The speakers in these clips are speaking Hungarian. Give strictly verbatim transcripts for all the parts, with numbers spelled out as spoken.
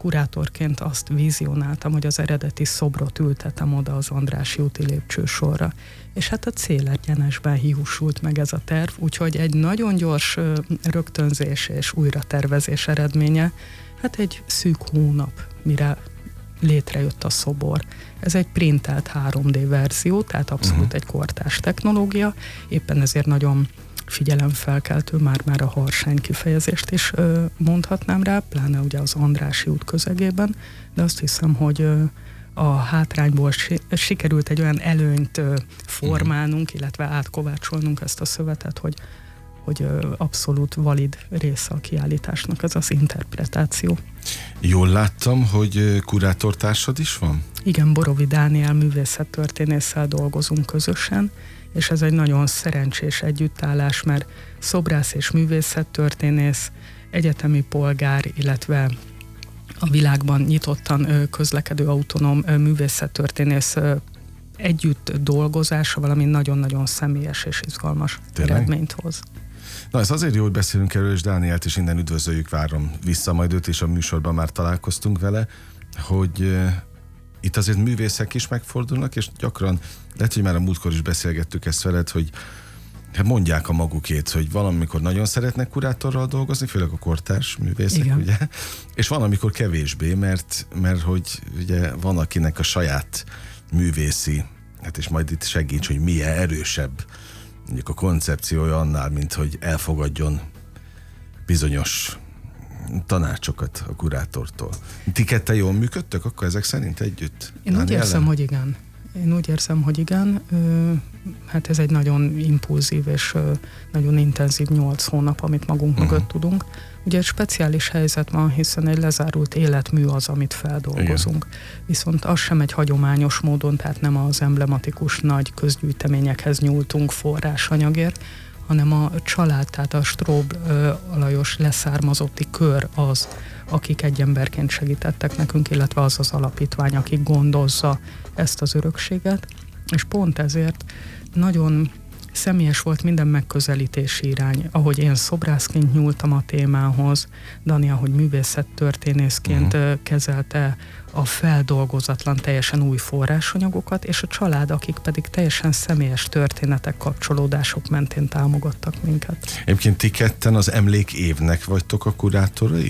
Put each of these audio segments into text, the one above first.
kurátorként azt vizionáltam, hogy az eredeti szobrot ültetem oda az Andrássy úti lépcsősorra. És hát a célegyenesben hiúsult meg ez a terv, úgyhogy egy nagyon gyors rögtönzés és újratervezés eredménye, hát egy szűk hónap, mire létrejött a szobor. Ez egy printelt három dé verzió, tehát abszolút uh-huh. egy kortárs technológia, éppen ezért nagyon figyelemfelkeltő, már-már a harsány kifejezést is ö, mondhatnám rá, pláne ugye az Andrássy út közegében, de azt hiszem, hogy ö, a hátrányból si- sikerült egy olyan előnyt ö, formálnunk, illetve átkovácsolnunk ezt a szövetet, hogy, hogy ö, abszolút valid része a kiállításnak ez az interpretáció. Jól láttam, hogy kurátortársad is van? Igen, Borovi Dániel művészettörténésszel dolgozunk közösen, és ez egy nagyon szerencsés együttállás, mert szobrász és művészettörténész, egyetemi polgár, illetve a világban nyitottan közlekedő autonóm művészettörténész együtt dolgozása valami nagyon-nagyon személyes és izgalmas Tényleg? eredményt hoz. Na, ez azért jó, hogy beszélünk erről, és Dánielt is innen üdvözöljük, várom vissza majd őt, és a műsorban már találkoztunk vele, hogy uh, itt azért művészek is megfordulnak, és gyakran, lehet, hogy már a múltkor is beszélgettük ezt veled, hogy hát mondják a magukét, hogy valamikor nagyon szeretnek kurátorral dolgozni, főleg a kortárs művészek, igen. ugye? És van, amikor kevésbé, mert, mert hogy ugye van, akinek a saját művészi, hát és majd itt segíts, hogy milyen erősebb mondjuk a koncepciója annál, mint hogy elfogadjon bizonyos tanácsokat a kurátortól. Ti ketten jól működtök akkor ezek szerint együtt? Én úgy érzem, ellen? hogy igen. Én úgy érzem, hogy igen. Hát ez egy nagyon impulzív és nagyon intenzív nyolc hónap, amit magunk uh-huh. mögött tudunk. Ugye egy speciális helyzet van, hiszen egy lezárult életmű az, amit feldolgozunk. Igen. Viszont az sem egy hagyományos módon, tehát nem az emblematikus nagy közgyűjteményekhez nyúltunk forrásanyagért, hanem a család, tehát a Stróbl Alajos leszármazotti kör az, akik egy emberként segítettek nekünk, illetve az az alapítvány, aki gondozza ezt az örökséget, és pont ezért nagyon személyes volt minden megközelítési irány, ahogy én szobrászként nyúltam a témához, Dani, ahogy művészettörténészként uh-huh. kezelte a feldolgozatlan, teljesen új forrásanyagokat, és a család, akik pedig teljesen személyes történetek, kapcsolódások mentén támogattak minket. Egyébként ti ketten az emlékévnek vagytok a kurátorai?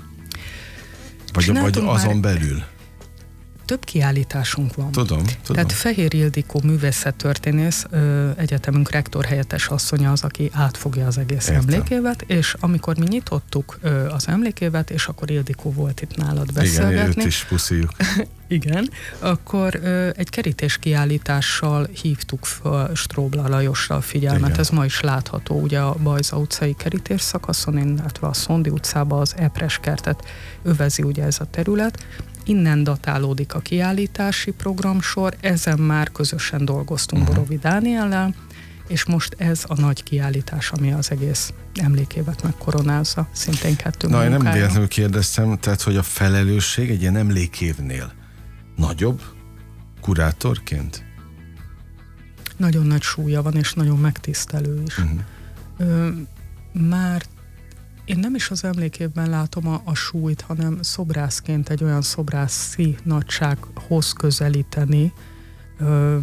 Vagy, vagy azon belül? Több kiállításunk van. Tudom, tudom. Tehát Fehér Ildikó művészettörténész, ö, egyetemünk rektor helyettes asszonya az, aki átfogja az egész Értem. emlékévet, és amikor mi nyitottuk ö, az emlékévet, és akkor Ildikó volt itt nálad beszélgetni. Igen, őt is puszíjuk. Igen, akkor ö, egy kerítés kiállítással hívtuk föl Stróbl Alajosra a figyelmet. Igen. Ez ma is látható, ugye a Bajza utcai kerítés szakaszon, illetve a Szondi utcában az Epres kertet övezi ugye ez a terület. Innen datálódik a kiállítási programsor, ezen már közösen dolgoztunk uh-huh. Borovi Dániellel, és most ez a nagy kiállítás, ami az egész emlékévet megkoronázza, szintén kettő Na, munkája. én nem véletlenül kérdeztem, tehát, hogy a felelősség egy ilyen emlékévnél nagyobb kurátorként? Nagyon nagy súlya van, és nagyon megtisztelő is. Uh-huh. Ö, már Én nem is az emlékévben látom a, a súlyt, hanem szobrászként egy olyan szobrászi nagysághoz közelíteni. Ö,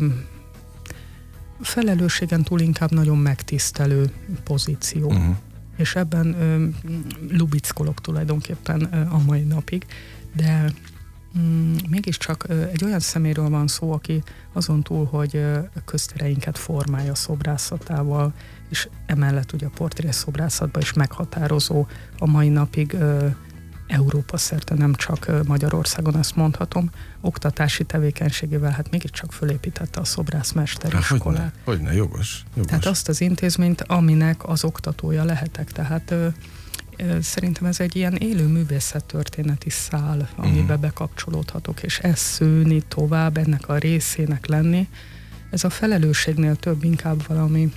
felelősségen túl inkább nagyon megtisztelő pozíció. Uh-huh. És ebben ö, lubickolok tulajdonképpen ö, a mai napig, de mm, mégiscsak ö, egy olyan szeméről van szó, aki azon túl, hogy ö, köztereinket formálja szobrászatával, és emellett ugye a portrészobrászatban is meghatározó a mai napig ö, Európa szerte, nem csak ö, Magyarországon, ezt mondhatom, oktatási tevékenységével hát mégiscsak fölépítette a szobrászmesteriskolát. Hogyne, hogyne, jogos, jogos. Tehát azt az intézményt, aminek az oktatója lehetek. Tehát ö, ö, szerintem ez egy ilyen élő művészettörténeti szál, amiben uh-huh. bekapcsolódhatok, és ez szőni tovább, ennek a részének lenni. Ez a felelősségnél több inkább valami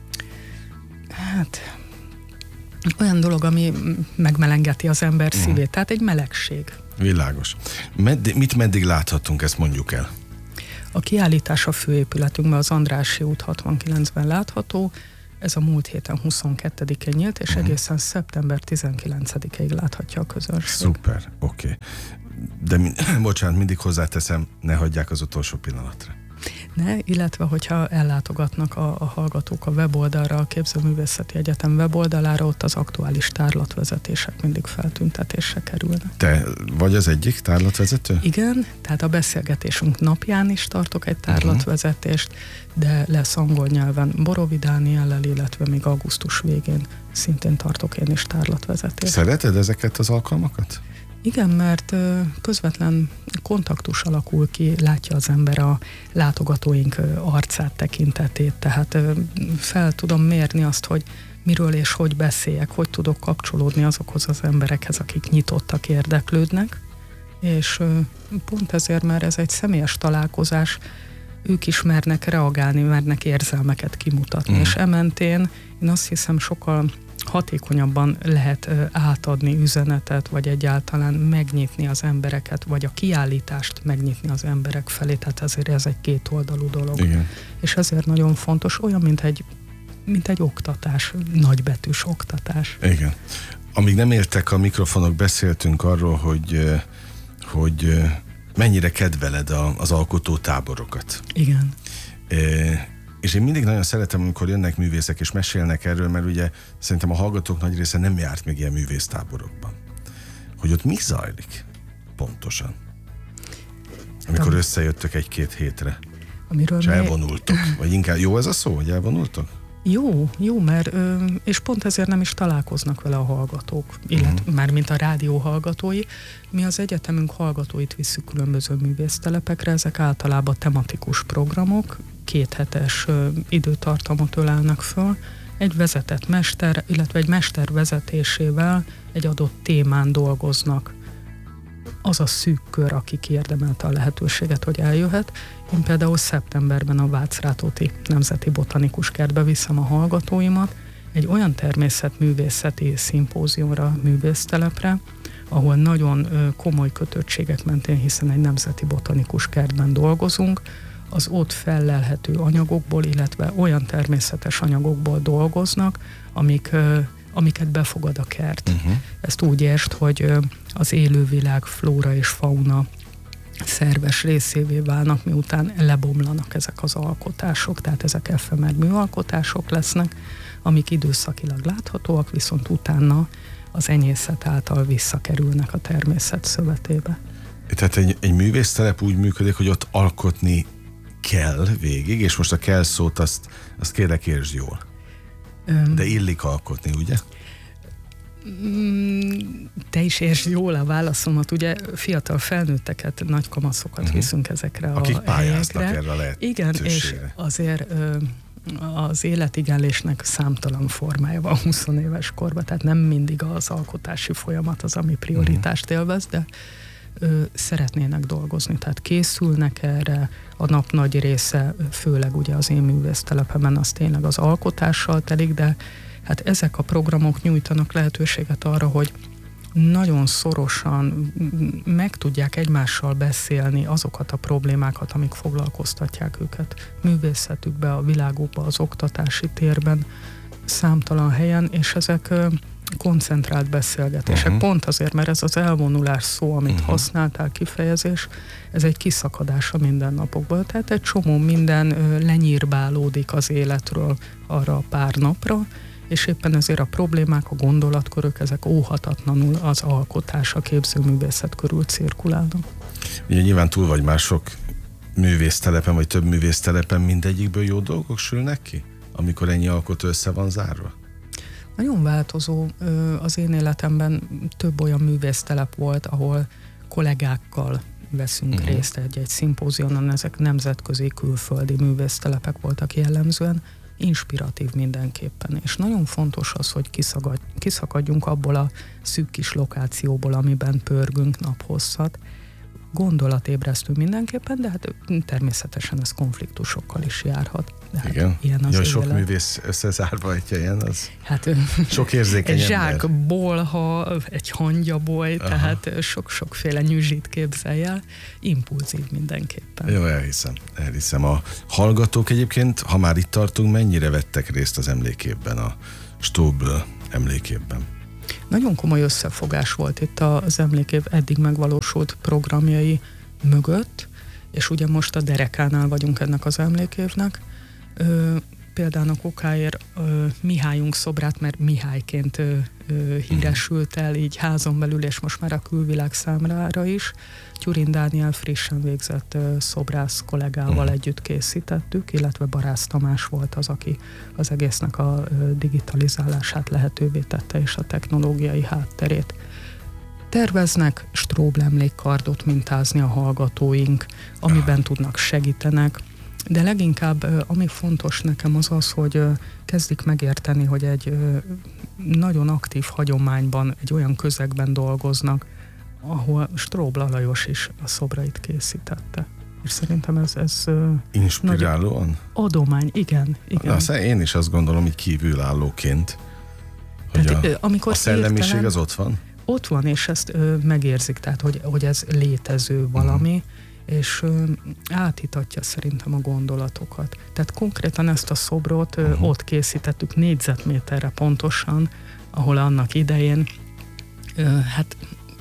hát olyan dolog, ami megmelengeti az ember uh-huh. szívét, tehát egy melegség. Világos. Meddig, mit meddig láthatunk, ezt mondjuk el? A kiállítás a főépületünkben, az Andrássy út hatvankilencben látható, ez a múlt héten huszonkettedikén nyílt, és uh-huh. egészen szeptember tizenkilencedikéig láthatja a közönség. Szuper, oké. De bocsánat, mindig hozzáteszem, ne hagyják az utolsó pillanatra. Ne, illetve hogyha ellátogatnak a, a hallgatók a weboldalra, a Képzőművészeti Egyetem weboldalára, ott az aktuális tárlatvezetések mindig feltüntetésre kerülnek. Te vagy az egyik tárlatvezető? Igen, tehát a beszélgetésünk napján is tartok egy tárlatvezetést, de lesz angol nyelven Borovi Dániellel, illetve még augusztus végén szintén tartok én is tárlatvezetést. Szereted ezeket az alkalmakat? Igen, mert közvetlen kontaktus alakul ki, látja az ember a látogatóink arcát, tekintetét, tehát fel tudom mérni azt, hogy miről és hogy beszéljek, hogy tudok kapcsolódni azokhoz az emberekhez, akik nyitottak, érdeklődnek, és pont ezért, mert ez egy személyes találkozás, ők is mernek reagálni, mernek érzelmeket kimutatni, mm. és ementén én azt hiszem sokkal hatékonyabban lehet átadni üzenetet, vagy egyáltalán megnyitni az embereket, vagy a kiállítást megnyitni az emberek felé, tehát ezért ez egy kétoldalú dolog. Igen. És ezért nagyon fontos, olyan, mint egy, mint egy oktatás, nagybetűs oktatás. Igen. Amíg nem értek a mikrofonok, beszéltünk arról, hogy, hogy mennyire kedveled az alkotó táborokat. Igen. E- És én mindig nagyon szeretem, amikor jönnek művészek és mesélnek erről, mert ugye szerintem a hallgatók nagy része nem járt még ilyen művésztáborokban. Hogy ott mi zajlik pontosan? Amikor összejöttök egy-két hétre, Amiről és mi... elvonultok. Vagy inkább jó ez a szó, hogy elvonultok? Jó, jó, mert és pont ezért nem is találkoznak vele a hallgatók, illetve uh-huh. már mint a rádió hallgatói. Mi az egyetemünk hallgatóit visszük különböző művésztelepekre, ezek általában tematikus programok, kéthetes időtartamot ölelnek föl, egy vezetett mester, illetve egy mester vezetésével egy adott témán dolgoznak. Az a szűk kör, aki kiérdemelte a lehetőséget, hogy eljöhet. Én például szeptemberben a Vácz-Rátóti Nemzeti Botanikus Kertbe viszem a hallgatóimat egy olyan természetművészeti szimpóziumra, művésztelepre, ahol nagyon komoly kötöttségek mentén, hiszen egy nemzeti botanikus kertben dolgozunk, az ott fellelhető anyagokból, illetve olyan természetes anyagokból dolgoznak, amik, amiket befogad a kert. Uh-huh. Ezt úgy értsd, hogy az élővilág, flóra és fauna szerves részévé válnak, miután lebomlanak ezek az alkotások, tehát ezek efemer műalkotások lesznek, amik időszakilag láthatóak, viszont utána az enyészet által visszakerülnek a természet szövetébe. Tehát egy, egy művésztelep úgy működik, hogy ott alkotni kell végig, és most a kell szót azt, azt kérlek értsd jól. Öm, De illik alkotni, ugye? Te is értsd jól a válaszomat, ugye fiatal felnőtteket, nagy kamaszokat uh-huh. viszünk ezekre Akik a helyekre. Akik pályáznak erre a lehetőségre. Igen, és azért az életigenlésnek számtalan formája van húsz éves korban, tehát nem mindig az alkotási folyamat az, ami prioritást élvez, de ö, szeretnének dolgozni, tehát készülnek erre, a nap nagy része, főleg ugye az én művésztelepemen az tényleg az alkotással telik, de hát ezek a programok nyújtanak lehetőséget arra, hogy nagyon szorosan meg tudják egymással beszélni azokat a problémákat, amik foglalkoztatják őket művészetükbe, a világukba, az oktatási térben, számtalan helyen, és ezek koncentrált beszélgetések. Uh-huh. Pont azért, mert ez az elvonulás szó, amit uh-huh. használtál, kifejezés, ez egy kiszakadás a mindennapokból. Tehát egy csomó minden lenyírbálódik az életről arra a pár napra, és éppen ezért a problémák, a gondolatkörök, ezek óhatatlanul az alkotás, a képzőművészet körül cirkulálnak. Ugye nyilván túl vagy mások művésztelepen, vagy több művésztelepen, mindegyikből jó dolgok sülnek ki, amikor ennyi alkotó össze van zárva? Nagyon változó. Az én életemben több olyan művésztelep volt, ahol kollégákkal veszünk uh-huh. részt egy-egy szimpózionon, ezek nemzetközi, külföldi művésztelepek voltak jellemzően, inspiratív mindenképpen, és nagyon fontos az, hogy kiszakadj, kiszakadjunk abból a szűk kis lokációból, amiben pörgünk naphosszat. Gondolatébresztő mindenképpen, de hát természetesen ez konfliktusokkal is járhat. De hát igen. Ilyen az ja, élet. Sok művész összezárva egy helyen, az hát, sok érzékeny egy ember. zsák bolha, egy hangyaboly, aha. tehát sok-sokféle nyüzsit képzelj el, impulzív mindenképpen. Jó, elhiszem, elhiszem. A hallgatók egyébként, ha már itt tartunk, mennyire vettek részt az emléképben, a Stobl emléképben? nagyon komoly összefogás volt itt az emlékév eddig megvalósult programjai mögött, és ugye most a derekánál vagyunk ennek az emlékévnek. Ö, például a okáért ö, Mihályunk szobrát, mert Mihályként ö, ö, híresült el így házon belül, és most már a külvilág számára is. Tyurin Dániel frissen végzett ö, szobrász kollégával uh-huh. együtt készítettük, illetve Barász Tamás volt az, aki az egésznek a ö, digitalizálását lehetővé tette, és a technológiai hátterét. Terveznek Stróbl emlékkardot mintázni a hallgatóink, amiben tudnak, segítenek, de leginkább ami fontos nekem az az, hogy kezdik megérteni, hogy egy nagyon aktív hagyományban, egy olyan közegben dolgoznak, ahol Stróbl Lajos is a szobrait készítette. És szerintem ez, ez inspirálóan? Adomány, igen. igen. Na, én is azt gondolom, hogy kívülállóként, hogy tehát, a, amikor a szellemiség értelen, az ott van? Ott van, és ezt ö, megérzik, tehát hogy, hogy ez létező valami, uh-huh. és ö, átítatja szerintem a gondolatokat. Tehát konkrétan ezt a szobrot ö, uh-huh. ott készítettük négyzetméterre pontosan, ahol annak idején ö, hát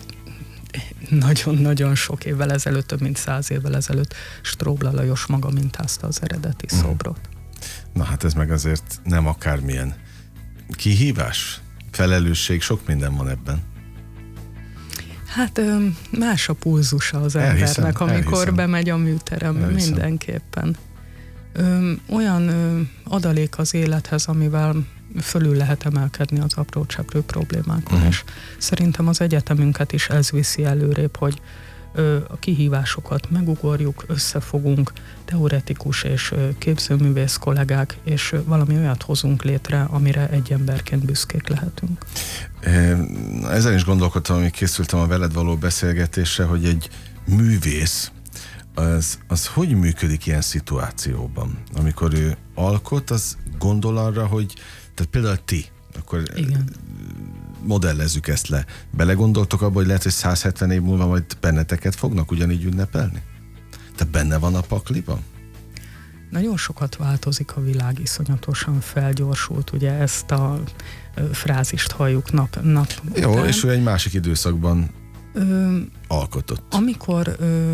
nagyon-nagyon sok évvel ezelőtt, több mint száz évvel ezelőtt Stróbl Lajos maga mintázta az eredeti uh-huh. szobrot. Na hát ez meg azért nem akármilyen kihívás, felelősség, sok minden van ebben. Hát más a pulzusa az elhiszem, embernek, amikor elhiszem. bemegy a műterembe, elhiszem. Mindenképpen. Ö, olyan ö, adalék az élethez, amivel fölül lehet emelkedni az apró cseprő problémákon, uh-huh. és szerintem az egyetemünket is ez viszi előrébb, hogy ö, a kihívásokat megugorjuk, összefogunk, teoretikus és ö, képzőművész kollégák, és ö, valami olyat hozunk létre, amire egy emberként büszkék lehetünk. Ezen is gondolkodtam, amíg készültem a veled való beszélgetésre, hogy egy művész az, az hogy működik ilyen szituációban? Amikor ő alkot, az gondol arra, hogy tehát például ti, akkor igen. modellezzük ezt le. Belegondoltok abba, hogy lehet, hogy száz hetven év múlva majd benneteket fognak ugyanígy ünnepelni? Tehát benne van a pakliban? Nagyon sokat változik a világ, iszonyatosan felgyorsult, ugye ezt a ö, frázist halljuk nap, nap Jó, után. és ő egy másik időszakban ö, alkotott. Amikor ö,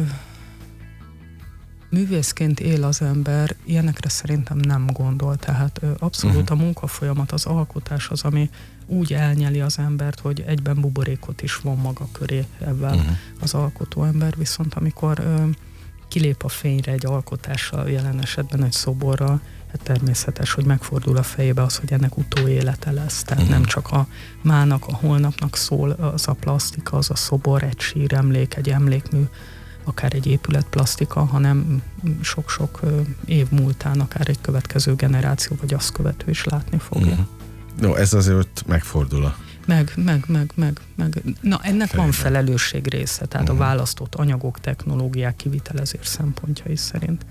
művészként él az ember, ilyenekre szerintem nem gondol, tehát ö, abszolút uh-huh. a munkafolyamat, az alkotás az, ami úgy elnyeli az embert, hogy egyben buborékot is von maga köré ebben uh-huh. az alkotó ember, viszont amikor ö, kilép a fényre egy alkotással, jelen esetben egy szoborral, hát természetes, hogy megfordul a fejébe az, hogy ennek utóélete lesz. Tehát uh-huh. nem csak a mának, a holnapnak szól az a plasztika, az a szobor, egy síremlék, egy emlékmű, akár egy épületplasztika, hanem sok-sok év múltán akár egy következő generáció, vagy azt követő is látni fogja. Uh-huh. No, ez azért megfordul a Meg, meg, meg, meg, meg. Na, ennek fejben van felelősség része, tehát uh-huh. a választott anyagok, technológiák kivitelezés szempontjai szerint.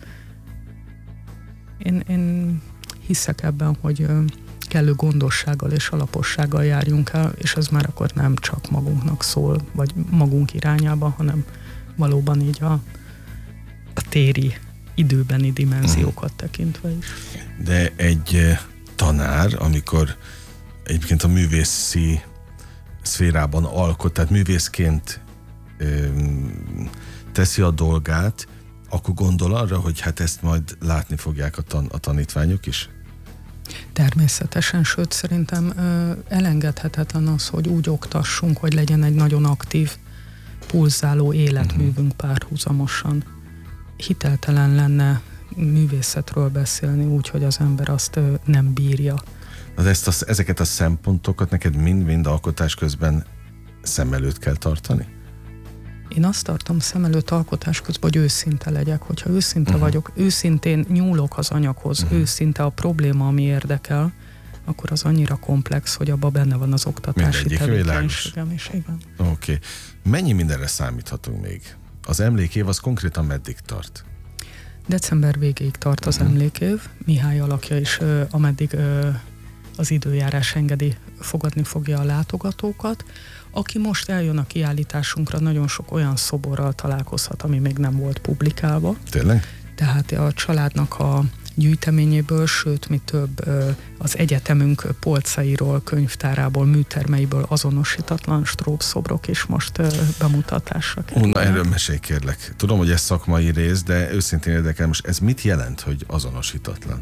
Én, én hiszek ebben, hogy kellő gondossággal és alapossággal járjunk el, és ez már akkor nem csak magunknak szól, vagy magunk irányába, hanem valóban így a, a téri, időbeni dimenziókat uh-huh. tekintve is. De egy tanár, amikor egyébként a művészi szférában alkot, tehát művészként ö, teszi a dolgát, akkor gondol arra, hogy hát ezt majd látni fogják a, tan- a tanítványok is? Természetesen, sőt szerintem ö, elengedhetetlen az, hogy úgy oktassunk, hogy legyen egy nagyon aktív, pulzáló életművünk uh-huh. párhuzamosan. Hiteltelen lenne művészetről beszélni úgy, hogy az ember azt ö, nem bírja. De ezt a, ezeket a szempontokat neked mind-mind alkotás közben szem előtt kell tartani? Én azt tartom szem előtt alkotás közben, hogy őszinte legyek. Hogyha őszinte uh-huh. vagyok, őszintén nyúlok az anyaghoz, uh-huh. őszinte a probléma, ami érdekel, akkor az annyira komplex, hogy abban benne van az oktatási tevékenységem is. Oké. Okay. Mennyi mindenre számíthatunk még? Az emlékév az konkrétan meddig tart? December végéig tart az uh-huh. emlékév. Mihály alakja is, ö, ameddig ö, az időjárás engedi, fogadni fogja a látogatókat. Aki most eljön a kiállításunkra, nagyon sok olyan szoborral találkozhat, ami még nem volt publikálva. Tényleg? Tehát a családnak a gyűjteményéből, sőt, mi több, az egyetemünk polcairól, könyvtárából, műtermeiből azonosítatlan stróbszobrok is most bemutatásra kerülnek. Na, erről mesélj kérlek. Tudom, hogy ez szakmai rész, de őszintén érdekel, most ez mit jelent, hogy azonosítatlan?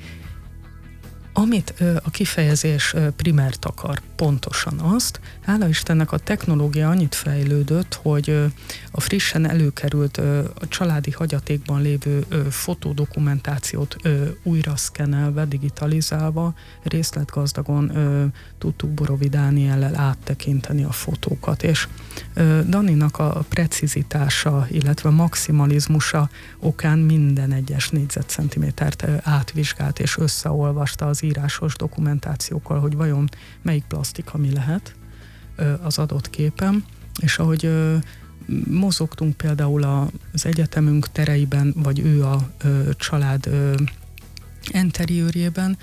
Amit a kifejezés primárt akar, pontosan azt, hála Istennek a technológia annyit fejlődött, hogy a frissen előkerült a családi hagyatékban lévő fotódokumentációt újra szkennelve, digitalizálva, részletgazdagon tudtuk Borovi Dániellel áttekinteni a fotókat, és Daninak a precizitása, illetve maximalizmusa okán minden egyes négyzetcentimétert átvizsgált és összeolvasta az írásos dokumentációkkal, hogy vajon melyik plastika mi lehet az adott képen, és ahogy mozogtunk például az egyetemünk tereiben, vagy ő a család enteriőrjében,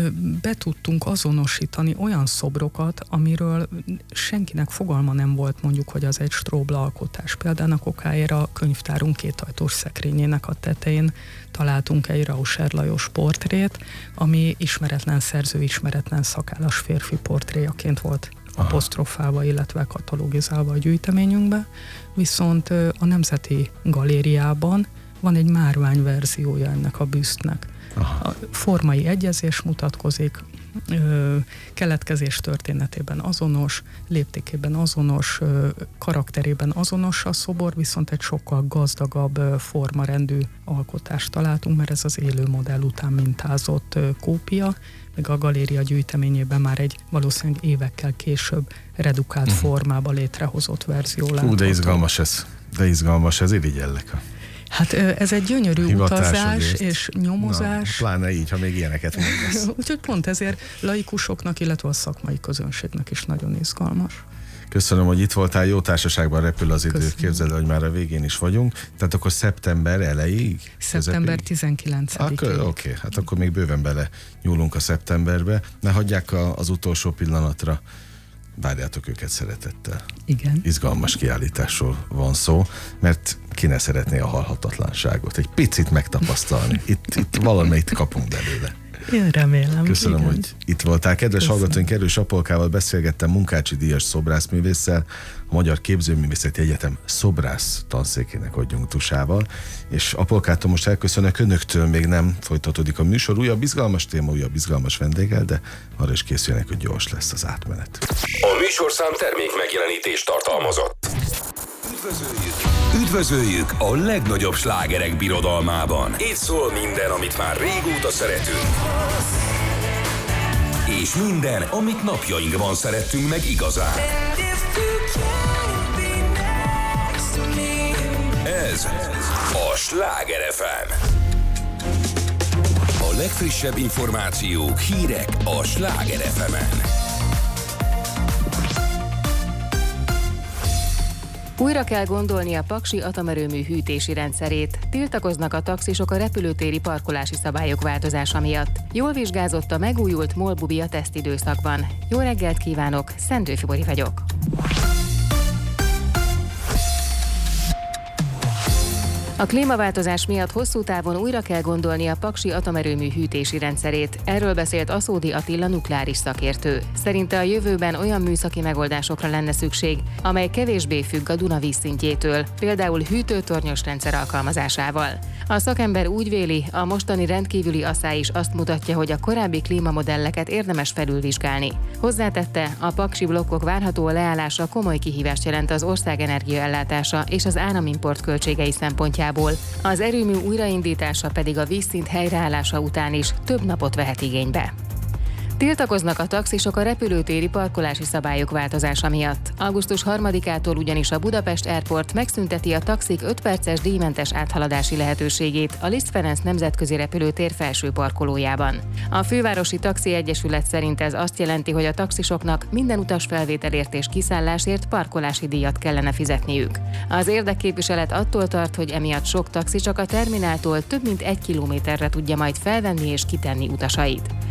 be tudtunk azonosítani olyan szobrokat, amiről senkinek fogalma nem volt, mondjuk, hogy az egy stróbla alkotás. Például okáért a könyvtárunk kétajtós szekrényének a tetején találtunk egy Rauscher Lajos portrét, ami ismeretlen szerző, ismeretlen szakállas férfi portréjaként volt apostrofálva, illetve katalogizálva a gyűjteményünkbe, viszont a Nemzeti Galériában van egy márványverziója ennek a büsztnek. Aha. A formai egyezés mutatkozik, ö, keletkezés történetében azonos, léptékében azonos, ö, karakterében azonos a szobor, viszont egy sokkal gazdagabb ö, formarendű alkotást találtunk, mert ez az élő modell után mintázott ö, kópia, meg a galéria gyűjteményében már egy valószínűleg évekkel később redukált uh-huh. formába létrehozott verzió látható. Hú, de izgalmas ez, de izgalmas ez, irigyellek. Hát ez egy gyönyörű Hivatás, utazás és nyomozás. Na, pláne így, ha még ilyeneket mondasz. Úgyhogy pont ezért laikusoknak, illetve a szakmai közönségnek is nagyon izgalmas. Köszönöm, hogy itt voltál, jó társaságban repül az idő. Köszönöm. Képzeld, hogy már a végén is vagyunk. Tehát akkor szeptember elejéig? Szeptember tizenkilencedikén. Oké, okay, hát akkor még bőven bele nyúlunk a szeptemberbe. Ne hagyják a, az utolsó pillanatra. Várjátok őket szeretettel. Igen. Izgalmas kiállításról van szó, mert ki ne szeretné a halhatatlanságot. Egy picit megtapasztalni. Itt, itt valamelyik kapunk belőle. Én remélem. Köszönöm, igen. hogy itt voltál. Kedves Köszönöm. hallgatóink, Erős Apolkával beszélgettem Munkácsi díjas szobrászművésszel, a Magyar Képzőművészeti Egyetem szobrász tanszékének adjunktusával, és Apolkától most elköszönök, önöktől még nem folytatódik a műsor. Újabb izgalmas téma, újabb izgalmas vendéggel, de arra is készüljenek, hogy gyors lesz az átmenet. A műsorszám termék megjelenítést tartalmazott. Üdvözöljük! Üdvözöljük a legnagyobb slágerek birodalmában. Itt szól minden, amit már régóta szeretünk. És minden, amit napjainkban szerettünk meg igazán. Ez a Sláger ef em. A legfrissebb információk, hírek a Sláger ef emen. Újra kell gondolni a paksi atomerőmű hűtési rendszerét. Tiltakoznak a taxisok a repülőtéri parkolási szabályok változása miatt. Jól vizsgázott a megújult MOL-bubi a tesztidőszakban. Jó reggelt kívánok, Szendőfi Bori vagyok. A klímaváltozás miatt hosszú távon újra kell gondolni a paksi atomerőmű hűtési rendszerét. Erről beszélt Aszódi Attila nukleáris szakértő. Szerinte a jövőben olyan műszaki megoldásokra lenne szükség, amely kevésbé függ a Duna vízszintjétől, például hűtőtornyos rendszer alkalmazásával. A szakember úgy véli, a mostani rendkívüli asszály is azt mutatja, hogy a korábbi klímamodelleket érdemes felülvizsgálni. Hozzátette, a paksi blokkok várható leállása komoly kihívást jelent az ország energiaellátása és az áramimport költségei szempontjából. Az erőmű újraindítása pedig a vízszint helyreállása után is több napot vehet igénybe. Tiltakoznak a taxisok a repülőtéri parkolási szabályok változása miatt. augusztus harmadikától ugyanis a Budapest Airport megszünteti a taxik öt perces díjmentes áthaladási lehetőségét a Liszt Ferenc nemzetközi repülőtér felső parkolójában. A Fővárosi Taxi Egyesület szerint ez azt jelenti, hogy a taxisoknak minden utas felvételért és kiszállásért parkolási díjat kellene fizetniük. Az érdekképviselet attól tart, hogy emiatt sok taxi csak a termináltól több mint egy kilométerre tudja majd felvenni és kitenni utasait.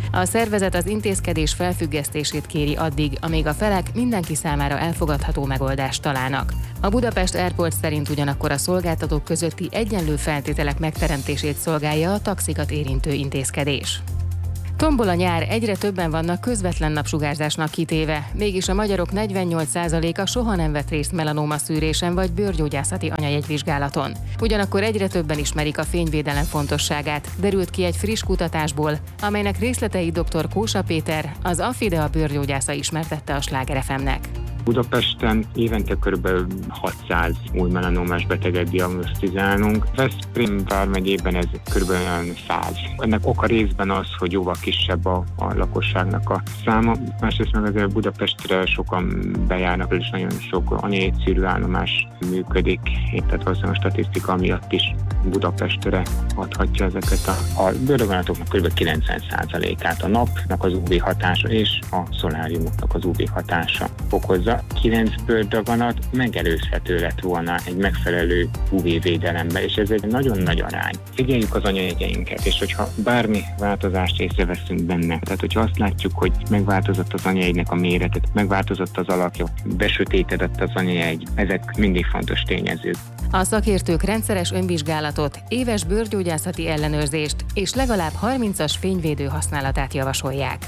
A szervezet az intézkedés felfüggesztését kéri addig, amíg a felek mindenki számára elfogadható megoldást találnak. A Budapest Airport szerint ugyanakkor a szolgáltatók közötti egyenlő feltételek megteremtését szolgálja a taxikat érintő intézkedés. Tombol a nyár, egyre többen vannak közvetlen napsugárzásnak kitéve, mégis a magyarok negyvennyolc százaléka soha nem vett részt melanóma szűrésen vagy bőrgyógyászati anyajegyvizsgálaton. Ugyanakkor egyre többen ismerik a fényvédelem fontosságát, derült ki egy friss kutatásból, amelynek részleteit dr. Kósa Péter, az Affidea bőrgyógyásza ismertette a Sláger ef em-nek. Budapesten évente kb. hatszáz új melanómás beteget diagnosztizálunk. Veszprém vármegyében ez kb. száz. Ennek oka részben az, hogy jóval kisebb a, a lakosságnak a száma. Másrészt meg azért Budapestre sokan bejárnak, és nagyon sok anyajegyszűrő állomás működik. Tehát valószínűleg a statisztika miatt is Budapestre adhatja ezeket a, a bőrdaganatoknak kb. kilencven százalékát a napnak az ú vé hatása és a szoláriumoknak az ú vé hatása okozza. kilenc bőrdaganat megelőzhető lett volna egy megfelelő ú vé védelembe, és ez egy nagyon nagy arány. Figyeljük az anyajegyeinket, és hogyha bármi változást észreveszünk benne, tehát hogyha azt látjuk, hogy megváltozott az anyajegynek a méretet, megváltozott az alakja, besötétedett az anyajegy, ezek mindig fontos tényezők. A szakértők rendszeres önvizsgálatot, éves bőrgyógyászati ellenőrzést és legalább harmincas fényvédő használatát javasolják.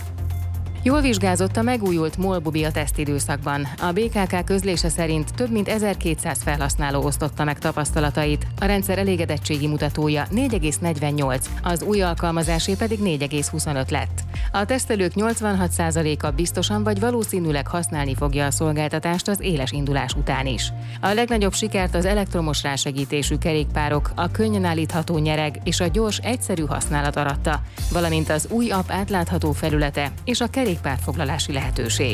Jól vizsgázott a megújult MOL-Bubi a tesztidőszakban. A bé ká ká közlése szerint több mint ezerkétszáz felhasználó osztotta meg tapasztalatait. A rendszer elégedettségi mutatója négy egész negyvennyolc, az új alkalmazásé pedig négy egész huszonöt lett. A tesztelők nyolcvanhat százaléka biztosan vagy valószínűleg használni fogja a szolgáltatást az éles indulás után is. A legnagyobb sikert az elektromos rásegítésű kerékpárok, a könnyen állítható nyereg és a gyors, egyszerű használat aratta, valamint az új app átlátható felülete és a kerékpárfoglalási lehetőség.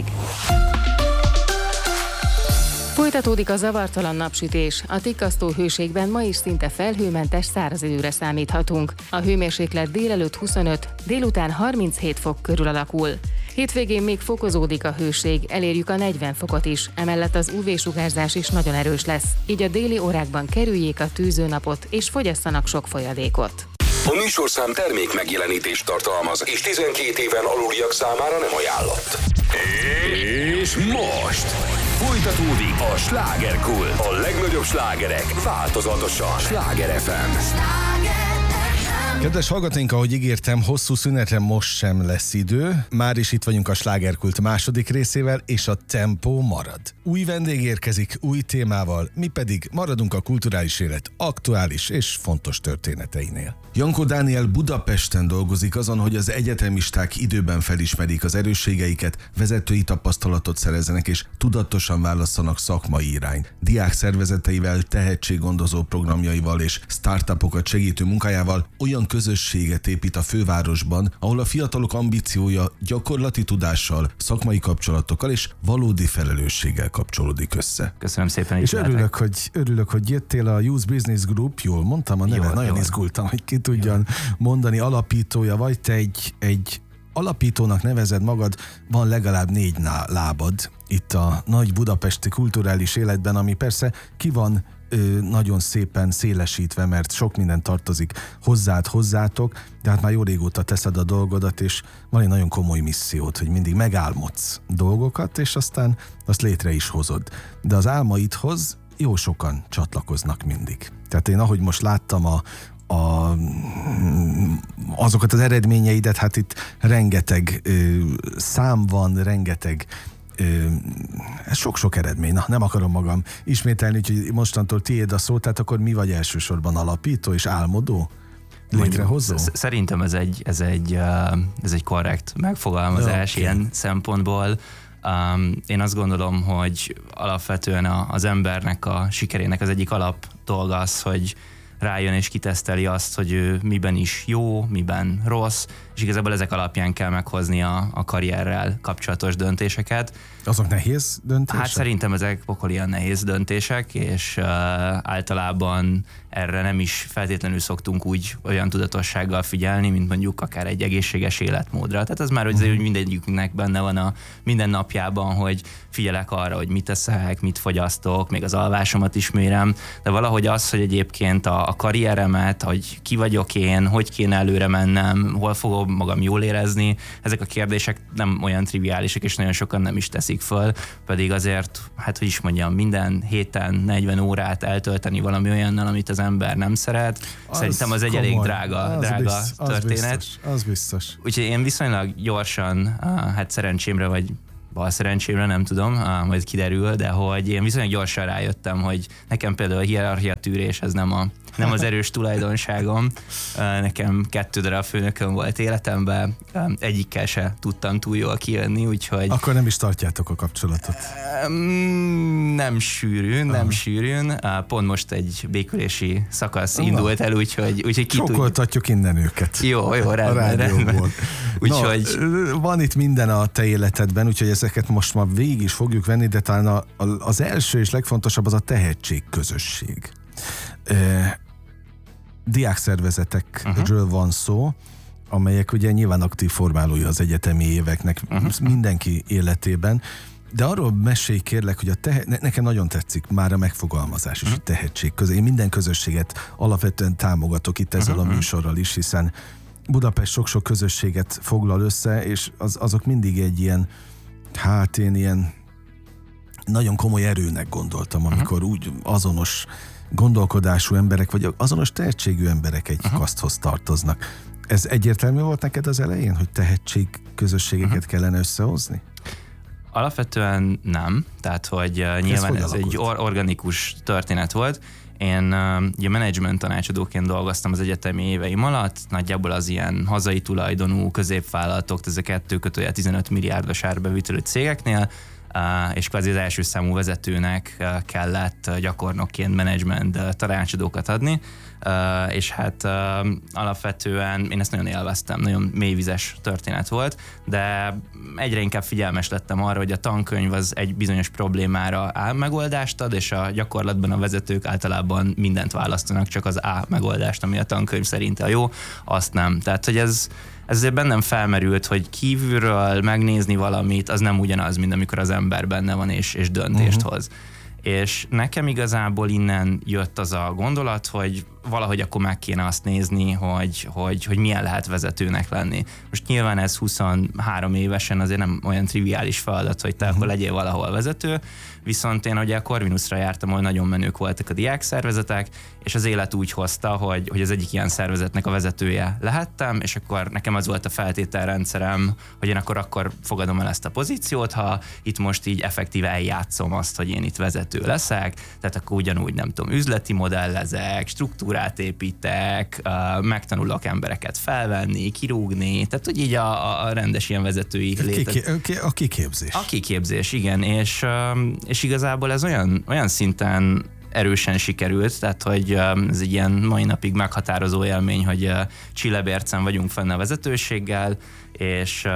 Folytatódik a zavartalan napsütés. A tikkasztó hőségben ma is szinte felhőmentes száraz időre számíthatunk. A hőmérséklet délelőtt huszonöt, délután harminchét fok körül alakul. Hétvégén még fokozódik a hőség, elérjük a negyven fokot is, emellett az ú vé-sugárzás is nagyon erős lesz, így a déli órákban kerüljék a tűzőnapot és fogyasszanak sok folyadékot. A műsorszám termék megjelenítést tartalmaz, és tizenkét éven aluliak számára nem ajánlott. És most folytatódik a Slágerkult. A legnagyobb slágerek változatosan. Sláger ef em. Kedves hallgatóink, ahogy ígértem, hosszú szünetre most sem lesz idő. Már is itt vagyunk a Slágerkult második részével, és a tempó marad. Új vendég érkezik, új témával, mi pedig maradunk a kulturális élet aktuális és fontos történeteinél. Jankó Dániel Budapesten dolgozik azon, hogy az egyetemisták időben felismerik az erősségeiket, vezetői tapasztalatot szerezzenek és tudatosan válasszanak szakmai irányt. Diák szervezeteivel, tehetséggondozó programjaival és startupokat segítő munkájával olyan közösséget épít a fővárosban, ahol a fiatalok ambíciója gyakorlati tudással, szakmai kapcsolatokkal és valódi felelősséggel kapcsolódik össze. Köszönöm szépen. És örülök hogy, örülök, hogy jöttél. A Youth Business Group, jól mondtam a neve, nagyon jól. Izgultam, hogy ki tudjan jól. mondani, alapítója vagy, te egy, egy alapítónak nevezed magad, van legalább négy lábad itt a nagy budapesti kulturális életben, ami persze ki van nagyon szépen szélesítve, mert sok minden tartozik hozzád, hozzátok, de hát már jó régóta teszed a dolgodat, és van egy nagyon komoly missziót, hogy mindig megálmodsz dolgokat, és aztán azt létre is hozod. De az álmaidhoz jó sokan csatlakoznak mindig. Tehát én ahogy most láttam a, a, azokat az eredményeidet, hát itt rengeteg ö, szám van, rengeteg sok-sok eredmény. Na, nem akarom magam ismételni, úgyhogy mostantól tiéd a szó, tehát akkor mi vagy elsősorban alapító és álmodó? Létrehozó? Szerintem ez egy, ez egy, ez egy korrekt megfogalmazás okay. ilyen szempontból. Én azt gondolom, hogy alapvetően az embernek a sikerének az egyik alap dolga az, hogy rájön és kiteszteli azt, hogy ő miben is jó, miben rossz, és igazából ezek alapján kell meghozni a, a karrierrel kapcsolatos döntéseket. Azok nehéz döntések? Hát szerintem ezek pokolian nehéz döntések, és uh, általában erre nem is feltétlenül szoktunk úgy olyan tudatossággal figyelni, mint mondjuk akár egy egészséges életmódra. Tehát ez már, hogy uh-huh. mindegyikünknek benne van a minden napjában, hogy figyelek arra, hogy mit eszek, mit fogyasztok, még az alvásomat is mérem, de valahogy az, hogy egyébként a a, a karrieremet, hogy ki vagyok én, hogy kéne előre mennem, hol fogom magam jól érezni. Ezek a kérdések nem olyan triviálisak, és nagyon sokan nem is teszik föl, pedig azért, hát hogy is mondjam, minden héten negyven órát eltölteni valami olyannal, amit az ember nem szeret, az szerintem az egy komoly, elég drága, az drága biztos, történet. Az biztos, az biztos. Úgyhogy én viszonylag gyorsan, hát szerencsémre vagy bal szerencsémre, nem tudom, majd kiderül, de hogy én viszonylag gyorsan rájöttem, hogy nekem például a hierarchiatűrés ez nem, a, nem az erős tulajdonságom. Nekem kettő darab főnököm volt életemben, egyikkel se tudtam túl jól kijönni, úgyhogy... Akkor nem is tartjátok a kapcsolatot? Nem sűrűn, nem Aha. sűrűn. Pont most egy békülési szakasz Aha. indult el, úgyhogy, úgyhogy ki Csókoltatjuk innen őket. Jó, jó, rendben, rendben. Úgyhogy... No, van itt minden a te életedben, úgyhogy ezeket most már végig is fogjuk venni, de talán a, a, az első és legfontosabb az a tehetségközösség. E, diákszervezetekről uh-huh. van szó, amelyek ugye nyilván aktív formálója az egyetemi éveknek uh-huh. mindenki életében, de arról mesélj kérlek, hogy a tehe- ne, nekem nagyon tetszik már a megfogalmazás és uh-huh. a tehetség közé. Én minden közösséget alapvetően támogatok itt ezzel uh-huh. a műsorral is, hiszen Budapest sok-sok közösséget foglal össze, és az, azok mindig egy ilyen, hát én ilyen nagyon komoly erőnek gondoltam, amikor uh-huh. úgy azonos gondolkodású emberek, vagy azonos tehetségű emberek egy uh-huh. kaszthoz tartoznak. Ez egyértelmű volt neked az elején, hogy tehetség közösségeket uh-huh. kellene összehozni? Alapvetően nem, tehát hogy uh, nyilván ez, ez egy or- organikus történet volt. Én uh, ugye menedzsment tanácsadóként dolgoztam az egyetemi éveim alatt, nagyjából az ilyen hazai tulajdonú középvállalatok, ez a kettő kötője tizenöt milliárdos árbevételű cégeknél, Uh, és kvázi az első számú vezetőnek uh, kellett uh, gyakornokként menedzsment uh, tanácsadókat adni, uh, és hát uh, alapvetően én ezt nagyon élveztem, nagyon mélyvizes történet volt, de egyre inkább figyelmes lettem arra, hogy a tankönyv az egy bizonyos problémára A megoldást ad, és a gyakorlatban a vezetők általában mindent választanak, csak az A megoldást, ami a tankönyv szerint a jó, azt nem. Tehát, hogy ez Ez azért bennem felmerült, hogy kívülről megnézni valamit, az nem ugyanaz, mint amikor az ember benne van és, és döntést uh-huh. hoz. És nekem igazából innen jött az a gondolat, hogy valahogy akkor meg kéne azt nézni, hogy, hogy, hogy milyen lehet vezetőnek lenni. Most nyilván ez huszonhárom évesen azért nem olyan triviális feladat, hogy te uh-huh. akkor legyél valahol vezető, viszont én ugye a Corvinusra jártam, ahol nagyon menők voltak a diákszervezetek, és az élet úgy hozta, hogy, hogy az egyik ilyen szervezetnek a vezetője lehettem, és akkor nekem az volt a feltételrendszerem, hogy én akkor, akkor fogadom el ezt a pozíciót, ha itt most így effektíve eljátszom azt, hogy én itt vezető leszek, tehát akkor ugyanúgy nem tudom, üzleti modellezek, struktúrát építek, megtanulok embereket felvenni, kirúgni, tehát hogy így a, a rendes ilyen vezetői létet. A kiképzés. A kiképzés, igen, és, és igazából ez olyan, olyan szinten erősen sikerült, tehát hogy ez egy ilyen mai napig meghatározó élmény, hogy Csillebércen vagyunk fenn a vezetőséggel, és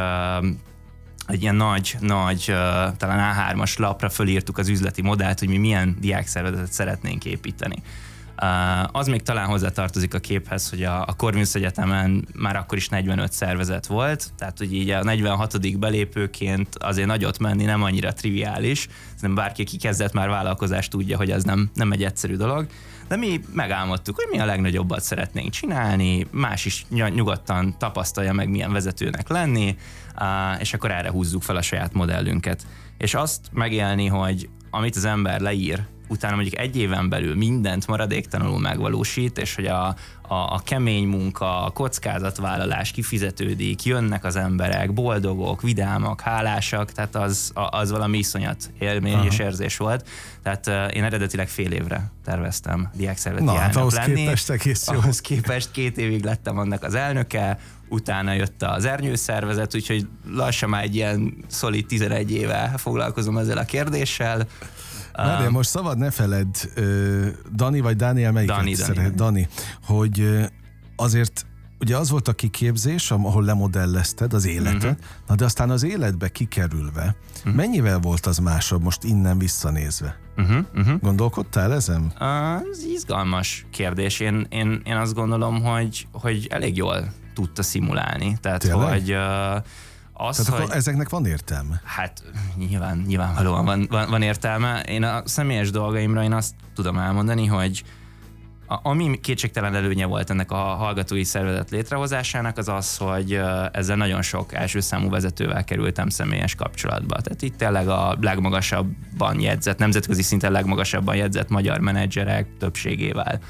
egy ilyen nagy, nagy, talán á hármas lapra fölírtuk az üzleti modellt, hogy mi milyen diákszervezetet szeretnénk építeni. Az még talán hozzátartozik a képhez, hogy a, a Corvinus Egyetemen már akkor is negyvenöt szervezet volt, tehát hogy így a negyvenhatodik belépőként azért nagyot menni nem annyira triviális, nem bárki, ki kezdett már vállalkozást tudja, hogy ez nem, nem egy egyszerű dolog, de mi megálmodtuk, hogy mi a legnagyobbat szeretnénk csinálni, más is nyugodtan tapasztalja meg, milyen vezetőnek lenni, és akkor erre húzzuk fel a saját modellünket. És azt megélni, hogy amit az ember leír, utána mondjuk egy éven belül mindent maradéktalanul megvalósít, és hogy a, a, a kemény munka, a kockázatvállalás kifizetődik, jönnek az emberek, boldogok, vidámak, hálásak, tehát az, az valami iszonyat élmény Aha. és érzés volt. Tehát uh, én eredetileg fél évre terveztem diákszervezeti elnök ahhoz lenni. Képest egész jó. Ahhoz képest két évig lettem annak az elnöke, utána jött az ernyőszervezet, úgyhogy lassan már egy ilyen szolid tizenegy éve foglalkozom ezzel a kérdéssel. Várjál, most szabad ne feledd, Dani vagy Dániel, melyiket Dani, szeret? Dani, hogy azért ugye az volt a kiképzés, ahol lemodellezted az életet, uh-huh. na de aztán az életbe kikerülve, uh-huh. mennyivel volt az másabb most innen visszanézve? Uh-huh. Uh-huh. Gondolkodtál ezen? Ez izgalmas kérdés. Én, én, én azt gondolom, hogy, hogy elég jól tudta szimulálni. Tehát, Tényleg? hogy... Uh, Az, Tehát hogy, akkor ezeknek van értelme? Hát nyilván, nyilvánvalóan van, van, van értelme. Én a személyes dolgaimra én azt tudom elmondani, hogy ami kétségtelen előnye volt ennek a hallgatói szervezet létrehozásának, az az, hogy ezzel nagyon sok első számú vezetővel kerültem személyes kapcsolatba. Tehát itt tényleg a legmagasabban jegyzett, nemzetközi szinten legmagasabban jegyzett magyar menedzserek többségével.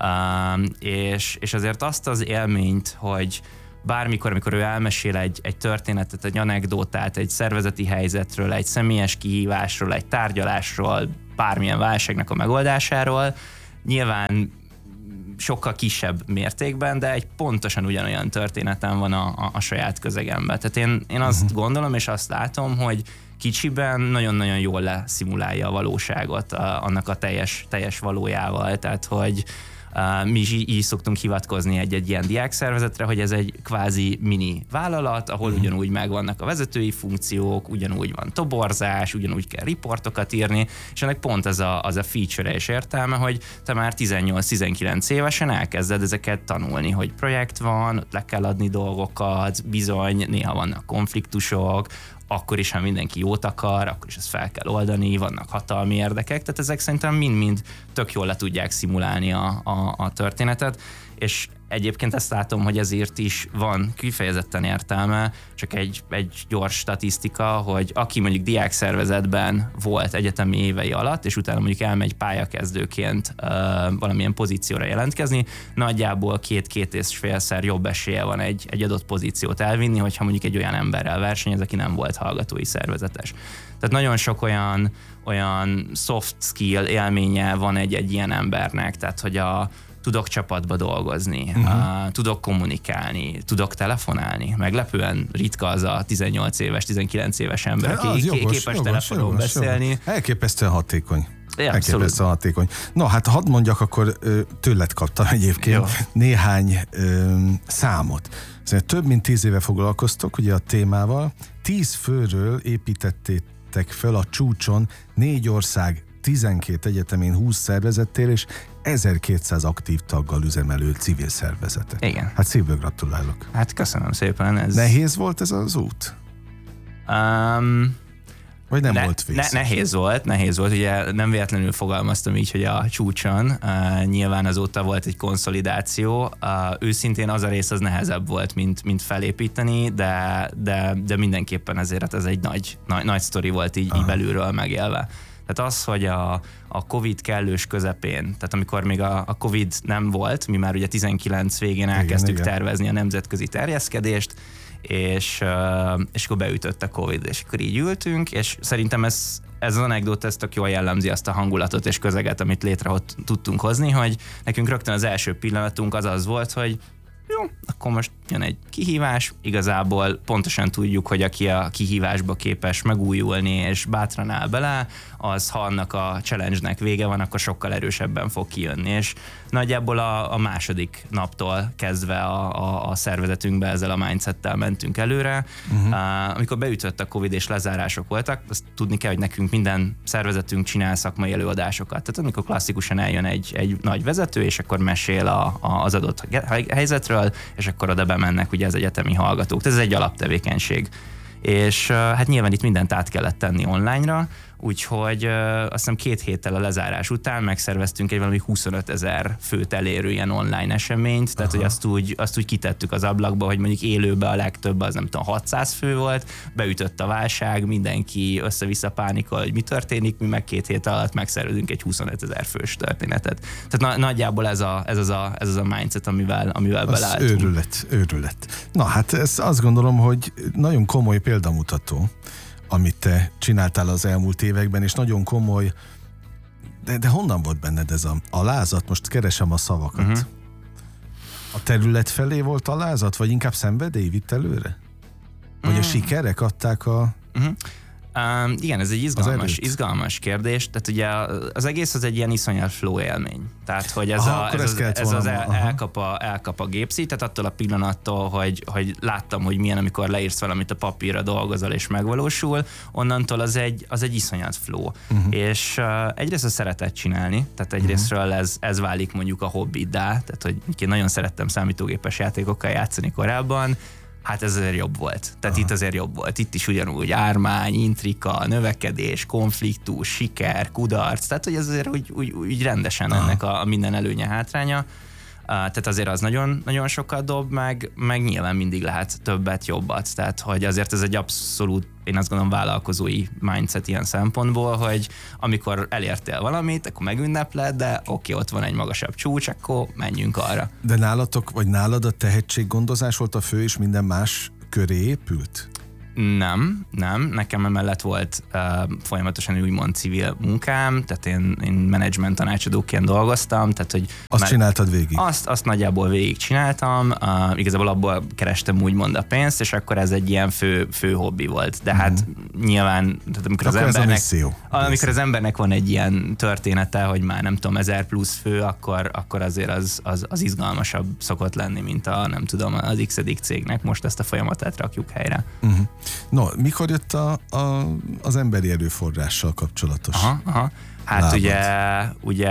Um, és, és azért azt az élményt, hogy bármikor, amikor ő elmesél egy, egy történetet, egy anekdótát, egy szervezeti helyzetről, egy személyes kihívásról, egy tárgyalásról, bármilyen válságnak a megoldásáról, nyilván sokkal kisebb mértékben, de egy pontosan ugyanolyan történetem van a, a, a saját közegemben. Tehát én, én azt uh-huh. gondolom, és azt látom, hogy kicsiben nagyon-nagyon jól leszimulálja a valóságot a, annak a teljes, teljes valójával. Tehát, hogy Uh, mi is így, így szoktunk hivatkozni egy-egy ilyen diákszervezetre, hogy ez egy kvázi mini vállalat, ahol ugyanúgy megvannak a vezetői funkciók, ugyanúgy van toborzás, ugyanúgy kell riportokat írni, és ennek pont az a, az a feature és értelme, hogy te már tizennyolc-tizenkilenc évesen elkezded ezeket tanulni, hogy projekt van, le kell adni dolgokat, bizony, néha vannak konfliktusok, akkor is, ha mindenki jót akar, akkor is ezt fel kell oldani, vannak hatalmi érdekek, tehát ezek szerintem mind-mind tök jól le tudják szimulálni a, a, a történetet, és egyébként ezt látom, hogy ezért is van kifejezetten értelme, csak egy, egy gyors statisztika, hogy aki mondjuk diákszervezetben volt egyetemi évei alatt, és utána mondjuk elmegy pályakezdőként uh, valamilyen pozícióra jelentkezni, nagyjából két-két és félszer jobb esélye van egy, egy adott pozíciót elvinni, hogyha mondjuk egy olyan emberrel versenyez, aki nem volt hallgatói szervezetes. Tehát nagyon sok olyan, olyan soft skill élménye van egy, egy ilyen embernek, tehát hogy a tudok csapatba dolgozni, uh-huh. uh, tudok kommunikálni, tudok telefonálni. Meglepően ritka az a tizennyolc éves, tizenkilenc éves ember, aki jogos, képes jogos, telefonon jogos, beszélni. Jogos. Elképesztően hatékony. Ja, Elképesztően hatékony. No, hát hadd mondjak, akkor tőled kaptam egyébként Jó. néhány ö, számot. Szóval több mint tíz éve foglalkoztok ugye a témával. Tíz főről építettétek fel a csúcson négy ország tizenkét egyetemén húsz szervezettél, és ezerkétszáz aktív taggal üzemelő civil szervezetek. Igen. Hát szívből gratulálok. Hát köszönöm szépen. Ez... Nehéz volt ez az út? Um, Vagy nem ne, volt vészes? Ne, nehéz volt, nehéz volt. Ugye nem véletlenül fogalmaztam így, hogy a csúcson. Uh, nyilván azóta volt egy konszolidáció. Uh, őszintén az a rész az nehezebb volt, mint, mint felépíteni, de, de, de mindenképpen ezért ez egy nagy, nagy, nagy sztori volt így, így belülről megélve. Tehát az, hogy a, a Covid kellős közepén, tehát amikor még a, a Covid nem volt, mi már ugye tizenkilenc végén elkezdtük igen, tervezni igen. a nemzetközi terjeszkedést, és, és akkor beütött a Covid, és akkor így ültünk, és szerintem ez, ez az anekdóta, ez tök jól jellemzi azt a hangulatot és közeget, amit létre tudtunk hozni, hogy nekünk rögtön az első pillanatunk az az volt, hogy jó, akkor most jön egy kihívás, igazából pontosan tudjuk, hogy aki a kihívásba képes megújulni és bátran áll bele, az ha annak a challenge-nek vége van, akkor sokkal erősebben fog kijönni, és nagyjából a, a második naptól kezdve a, a, a szervezetünkbe ezzel a mindsettel mentünk előre. Uh-huh. Uh, amikor beütött a Covid és lezárások voltak, azt tudni kell, hogy nekünk minden szervezetünk csinál szakmai előadásokat. Tehát amikor klasszikusan eljön egy, egy nagy vezető, és akkor mesél a, a, az adott helyzetről, és akkor oda bemennek ugye az egyetemi hallgatók. Ez egy alaptevékenység. És hát nyilván itt mindent át kellett tenni online-ra, úgyhogy azt hiszem két héttel a lezárás után megszerveztünk egy valami huszonöt ezer főt elérő ilyen online eseményt, tehát Aha. hogy azt úgy, azt úgy kitettük az ablakba, hogy mondjuk élőben a legtöbb az nem tudom hatszáz fő volt, beütött a válság, mindenki össze-vissza pánikol, hogy mi történik, mi meg két hét alatt megszervezünk egy huszonöt ezer fős történetet. Tehát na- nagyjából ez, a, ez, az a, ez az a mindset, amivel, amivel belálltunk. Őrület, őrület. Na hát ez azt gondolom, hogy nagyon komoly példamutató, amit te csináltál az elmúlt években, és nagyon komoly, de, de honnan volt benned ez a alázat? Most keresem a szavakat. Uh-huh. A terület felé volt alázat, vagy inkább szenvedély vitt előre? Vagy uh-huh. a sikerek adták a... Uh-huh. Um, igen, ez egy izgalmas, izgalmas kérdés. Tehát ugye az egész az egy ilyen iszonyat flow élmény. Tehát, hogy ez, aha, a, ez, az, ez az el, elkap, a, elkap a gépszi, tehát attól a pillanattól, hogy, hogy láttam, hogy milyen, amikor leírsz valamit a papírra, dolgozol és megvalósul, onnantól az egy, az egy iszonyat flow. Uh-huh. És uh, egyrészt a szeretet csinálni, tehát egyrésztről uh-huh. ez, ez válik mondjuk a hobbiddá, tehát hogy én nagyon szerettem számítógépes játékokkal játszani korábban, Hát ez azért jobb volt. Tehát Aha. itt azért jobb volt. Itt is ugyanúgy ármány, intrika, növekedés, konfliktus, siker, kudarc. Tehát, hogy ez azért úgy, úgy, úgy rendesen Aha. ennek a, a minden előnye, hátránya. Uh, tehát azért az nagyon, nagyon sokat dob, meg, meg nyilván mindig lehet többet, jobbat. Tehát, hogy azért ez egy abszolút, én azt gondolom, vállalkozói mindset ilyen szempontból, hogy amikor elértél valamit, akkor megünnepled, de oké, ott van egy magasabb csúcs, akkor menjünk arra. De nálatok, vagy nálad a tehetséggondozás volt a fő, és minden más köré épült? Nem, nem. Nekem emellett volt uh, folyamatosan úgymond civil munkám, tehát én, én menedzsment tanácsadóként dolgoztam. Tehát, hogy azt meg, csináltad végig? Azt, azt nagyjából végig csináltam, uh, igazából abból kerestem úgymond a pénzt, és akkor ez egy ilyen fő, fő hobbi volt. De hát mm. nyilván, tehát amikor, az embernek, amikor az embernek van egy ilyen története, hogy már nem tudom, ezer plusz fő, akkor, akkor azért az, az, az izgalmasabb szokott lenni, mint a nem tudom, az x-edik cégnek most ezt a folyamatát rakjuk helyre. Mm. No, mikor jött a, a, az emberi erőforrással kapcsolatos? Aha, aha. Hát lábad? ugye, ugye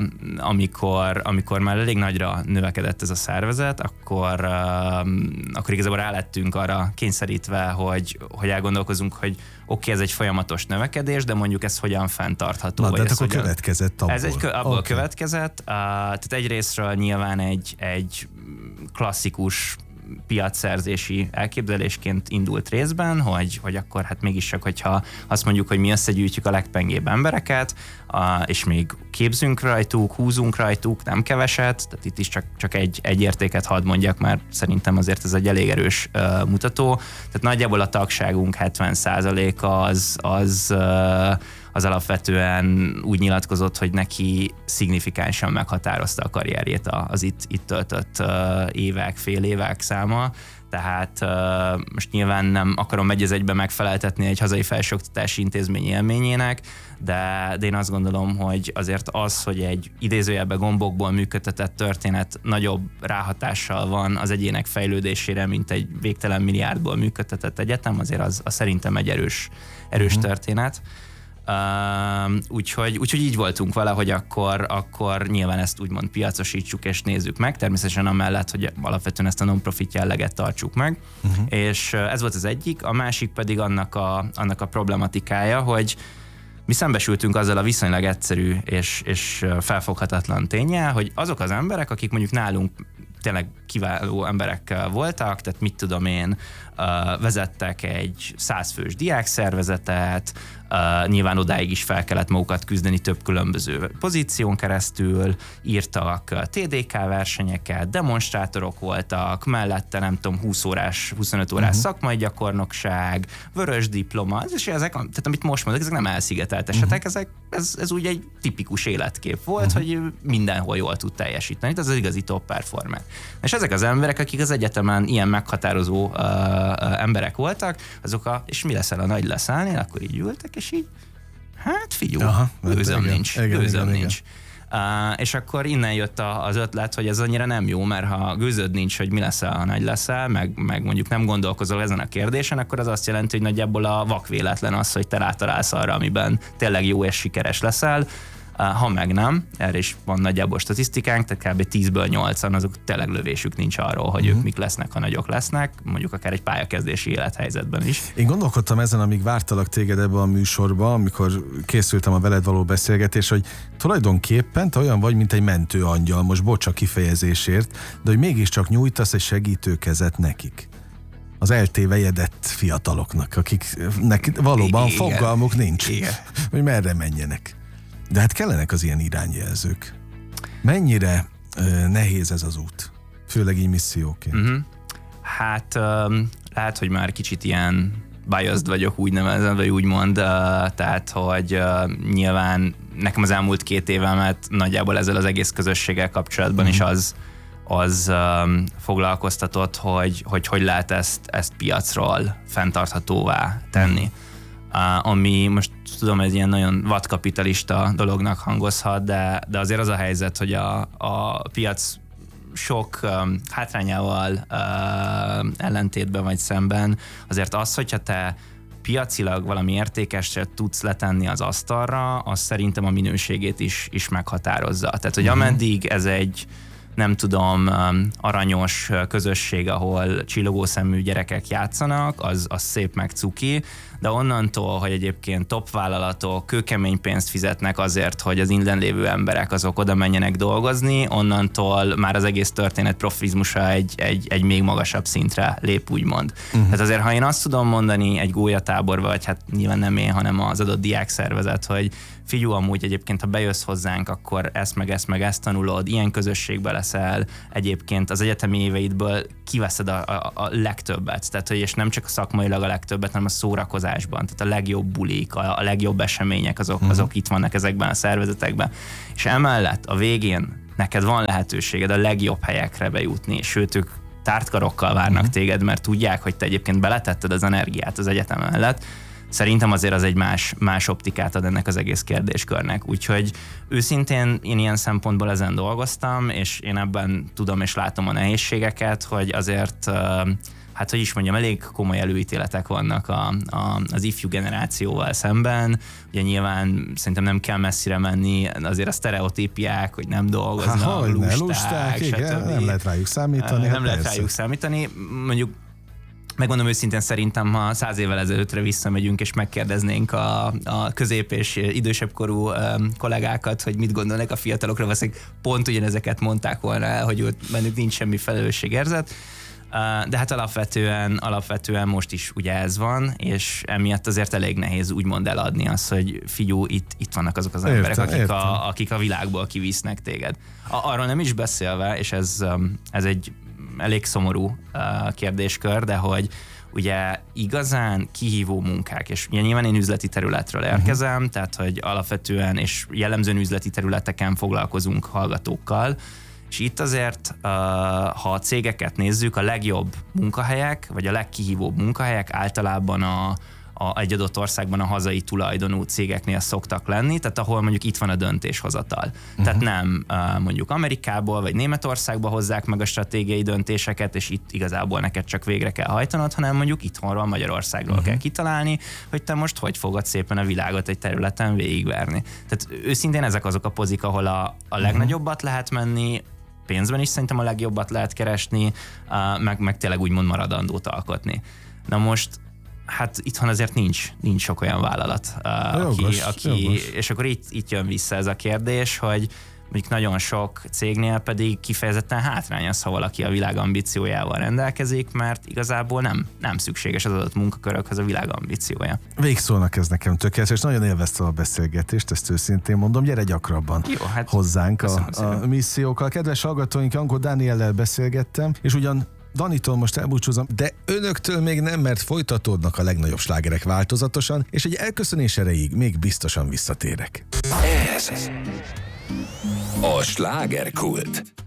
amikor, amikor már elég nagyra növekedett ez a szervezet, akkor, uh, akkor igazából rálettünk arra kényszerítve, hogy, hogy elgondolkozunk, hogy oké, okay, ez egy folyamatos növekedés, de mondjuk ez hogyan fenntartható. Na, de hát akkor hogyan... következett abból. Ez egy, abból okay. következett. Uh, tehát egyrésztről nyilván egy, egy klasszikus piacszerzési elképzelésként indult részben, hogy, hogy akkor hát mégis csak, hogyha azt mondjuk, hogy mi összegyűjtjük a legpengébb embereket, és még képzünk rajtuk, húzunk rajtuk, nem keveset, tehát itt is csak, csak egy, egy értéket hadd mondjak, mert szerintem azért ez egy elég erős uh, mutató. Tehát nagyjából a tagságunk hetven százaléka az, az uh, az alapvetően úgy nyilatkozott, hogy neki szignifikánsan meghatározta a karrierjét az itt, itt töltött évek, fél évek száma. Tehát most nyilván nem akarom egy az egyben megfeleltetni egy hazai felsőoktatási intézmény élményének, de, de én azt gondolom, hogy azért az, hogy egy idézőjelben gombokból működtetett történet nagyobb ráhatással van az egyének fejlődésére, mint egy végtelen milliárdból működtetett egyetem, azért az, az szerintem egy erős, erős uh-huh. történet. Uh, úgyhogy, úgyhogy így voltunk vele, hogy akkor, akkor nyilván ezt úgymond piacosítsuk és nézzük meg, természetesen amellett, hogy alapvetően ezt a non-profit jelleget tartsuk meg, uh-huh. és ez volt az egyik, a másik pedig annak a, annak a problematikája, hogy mi szembesültünk azzal a viszonylag egyszerű és, és felfoghatatlan ténnyel, hogy azok az emberek, akik mondjuk nálunk tényleg kiváló emberek voltak, tehát mit tudom én, vezettek egy százfős diákszervezetet, Uh, nyilván odáig is fel kellett magukat küzdeni több különböző pozíción keresztül, írtak té dé ká versenyeket, demonstrátorok voltak, mellette nem tudom, húsz órás, huszonöt órás uh-huh. szakmai gyakornokság, vörös diploma, és ezek, tehát amit most mondok, ezek nem elszigetelt esetek, uh-huh. ezek, ez, ez úgy egy tipikus életkép volt, uh-huh. hogy mindenhol jól tud teljesíteni, ez az igazi top performer. És ezek az emberek, akik az egyetemen ilyen meghatározó uh, uh, emberek voltak, azok a, és mi leszel a nagy leszállnél, akkor így ültek, és így, hát figyú, Aha, gőzöm igen, nincs, igen, gőzöm igen, nincs. Igen. Uh, és akkor innen jött a, az ötlet, hogy ez annyira nem jó, mert ha gőzöd nincs, hogy mi leszel, ha nagy leszel, meg, meg mondjuk nem gondolkozol ezen a kérdésen, akkor az azt jelenti, hogy nagyjából a vakvéletlen az, hogy te rátalálsz arra, amiben tényleg jó és sikeres leszel. Ha meg nem, erre is van nagyjából statisztikánk, tehát kb. tízből nyolcan azok tényleg lövésük nincs arról, hogy uh-huh. ők mik lesznek, ha nagyok lesznek, mondjuk akár egy pályakezdési élethelyzetben is. Én gondolkodtam ezen, amíg vártalak téged ebbe a műsorba, amikor készültem a veled való beszélgetés, hogy tulajdonképpen te olyan vagy, mint egy mentő angyal, most bocs a kifejezésért, de hogy mégiscsak nyújtasz egy segítőkezet nekik. Az eltévejedett fiataloknak, akiknek valóban igen, fogalmuk nincs, igen. hogy merre menjenek. De hát kellenek az ilyen irányjelzők. Mennyire uh, nehéz ez az út? Főleg így misszióként. Uh-huh. Hát um, lehet, hogy már kicsit ilyen biased vagyok, úgy nevezem, vagy úgy mond, uh, tehát, hogy uh, nyilván nekem az elmúlt két évemet nagyjából ezzel az egész közösséggel kapcsolatban uh-huh. is az, az um, foglalkoztatott, hogy, hogy hogy lehet ezt, ezt piacról fenntarthatóvá tenni. Uh-huh. Uh, ami most tudom, ez ilyen nagyon vadkapitalista dolognak hangozhat, de, de azért az a helyzet, hogy a, a piac sok um, hátrányával uh, ellentétben vagy szemben, azért az, hogyha te piacilag valami értékeset tudsz letenni az asztalra, az szerintem a minőségét is, is meghatározza. Tehát, hogy ameddig ez egy nem tudom, aranyos közösség, ahol csillogó szemű gyerekek játszanak, az, az szép meg cuki, de onnantól, hogy egyébként top vállalatok kőkemény pénzt fizetnek azért, hogy az innen lévő emberek azok oda menjenek dolgozni, onnantól már az egész történet profizmusa egy, egy, egy még magasabb szintre lép, úgymond. Uh-huh. Tehát azért, ha én azt tudom mondani egy gólyatáborba, vagy hát nyilván nem én, hanem az adott diákszervezet, hogy figyelj, amúgy egyébként, ha bejössz hozzánk, akkor ezt meg ezt meg ezt tanulod, ilyen közösségbe leszel, egyébként az egyetemi éveidből kiveszed a, a, a legtöbbet, tehát, hogy és nem csak a szakmailag a legtöbbet, hanem a szórakozásban, tehát a legjobb bulik, a, a legjobb események, azok, uh-huh. azok itt vannak ezekben a szervezetekben. És emellett a végén neked van lehetőséged a legjobb helyekre bejutni, sőt, ők tártkarokkal várnak uh-huh. téged, mert tudják, hogy te egyébként beletetted az energiát az egyetem mellett. Szerintem azért az egy más, más optikát ad ennek az egész kérdéskörnek. Úgyhogy őszintén én ilyen szempontból ezen dolgoztam, és én ebben tudom és látom a nehézségeket, hogy azért, hát hogy is mondjam, elég komoly előítéletek vannak a, a, az ifjú generációval szemben. Ugye nyilván szerintem nem kell messzire menni, azért a sztereotípiák, hogy nem dolgoznak, ha, lusták, lusták igen, nem lehet rájuk számítani. Nem hát lehet persze. rájuk számítani. Mondjuk megmondom őszintén, szerintem, ha száz évvel ezelőttre visszamegyünk, és megkérdeznénk a, a közép- és idősebb korú um, kollégákat, hogy mit gondolnak a fiatalokra, valószínűleg pont ugyanezeket mondták volna el, hogy ott bennük nincs semmi felelősségérzet. Uh, de hát alapvetően, alapvetően most is ugye ez van, és emiatt azért elég nehéz úgymond eladni azt, hogy figyú, itt, itt vannak azok az értem, emberek, akik a, akik a világból kivisznek téged. A, arról nem is beszélve, és ez, um, ez egy elég szomorú uh, kérdéskör, de hogy ugye igazán kihívó munkák, és ugye nyilván én üzleti területről érkezem, uh-huh. tehát hogy alapvetően és jellemzően üzleti területeken foglalkozunk hallgatókkal, és itt azért, uh, ha a cégeket nézzük, a legjobb munkahelyek, vagy a legkihívóbb munkahelyek általában a A, egy adott országban a hazai tulajdonú cégeknél szoktak lenni, tehát ahol mondjuk itt van a döntéshozatal. Uh-huh. Tehát nem uh, mondjuk Amerikából vagy Németországból hozzák meg a stratégiai döntéseket, és itt igazából neked csak végre kell hajtanod, hanem mondjuk itthonról, Magyarországról uh-huh. kell kitalálni, hogy te most hogy fogod szépen a világot egy területen végigverni. Tehát őszintén ezek azok a pozik, ahol a, a legnagyobbat lehet menni, pénzben is szerintem a legjobbat lehet keresni, uh, meg, meg tényleg úgymond maradandót alkotni. Na most hát itthon azért nincs, nincs sok olyan vállalat, uh, jogos, aki, aki és akkor itt, itt jön vissza ez a kérdés, hogy mondjuk nagyon sok cégnél pedig kifejezetten hátrány az, ha valaki a világ ambíciójával rendelkezik, mert igazából nem, nem szükséges az adott munkakörökhöz a világ ambíciója. Végszónak ez nekem tökéletes, és nagyon élveztem a beszélgetést, ezt őszintén mondom, gyere gyakrabban Jó, hát hozzánk a, a missziókkal. Kedves hallgatóink, Jankó Dániellel beszélgettem, és ugyan Danitól most elbúcsúzom, de önöktől még nem, mert folytatódnak a legnagyobb slágerek változatosan, és egy elköszönés erejéig még biztosan visszatérek. Ez a Slágerkult.